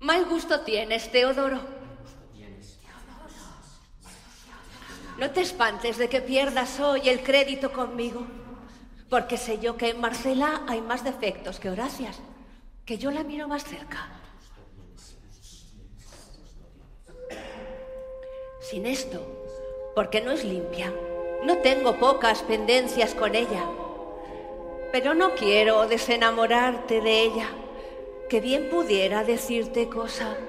Mal gusto tienes, Teodoro. No te espantes de que pierdas hoy el crédito conmigo, porque sé yo que en Marcela hay más defectos que Horacias, que yo la miro más cerca. Sin esto, porque no es limpia, no tengo pocas pendencias con ella, pero no quiero desenamorarte de ella, que bien pudiera decirte cosa